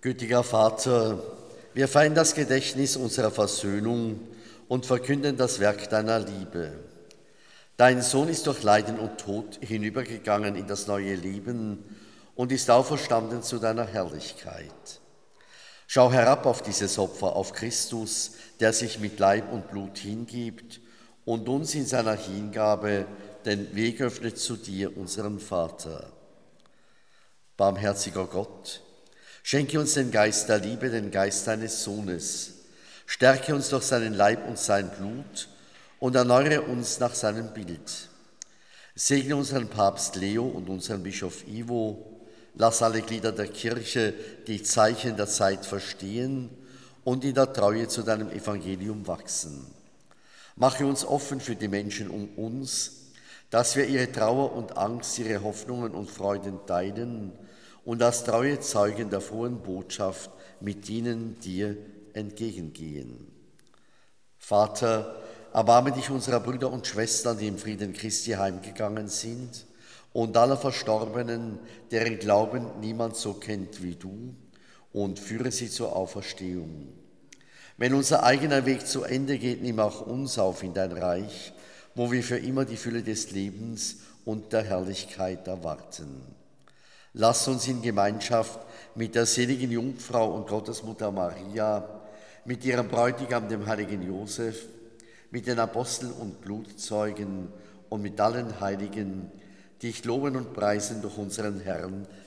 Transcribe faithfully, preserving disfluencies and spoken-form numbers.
Gütiger Vater, wir feiern das Gedächtnis unserer Versöhnung und verkünden das Werk deiner Liebe. Dein Sohn ist durch Leiden und Tod hinübergegangen in das neue Leben und ist auferstanden zu deiner Herrlichkeit. Schau herab auf dieses Opfer, auf Christus, der sich mit Leib und Blut hingibt und uns in seiner Hingabe den Weg öffnet zu dir, unserem Vater. Barmherziger Gott, schenke uns den Geist der Liebe, den Geist deines Sohnes. Stärke uns durch seinen Leib und sein Blut und erneuere uns nach seinem Bild. Segne unseren Papst Leo und unseren Bischof Ivo. Lass alle Glieder der Kirche die Zeichen der Zeit verstehen und in der Treue zu deinem Evangelium wachsen. Mache uns offen für die Menschen um uns, dass wir ihre Trauer und Angst, ihre Hoffnungen und Freuden teilen und als treue Zeugen der frohen Botschaft mit ihnen dir entgegengehen. Vater, erbarme dich unserer Brüder und Schwestern, die im Frieden Christi heimgegangen sind, und aller Verstorbenen, deren Glauben niemand so kennt wie du, und führe sie zur Auferstehung. Wenn unser eigener Weg zu Ende geht, nimm auch uns auf in dein Reich, wo wir für immer die Fülle des Lebens und der Herrlichkeit erwarten. Lass uns in Gemeinschaft mit der seligen Jungfrau und Gottesmutter Maria, mit ihrem Bräutigam, dem heiligen Josef, mit den Aposteln und Blutzeugen und mit allen Heiligen dich loben und preisen durch unseren Herrn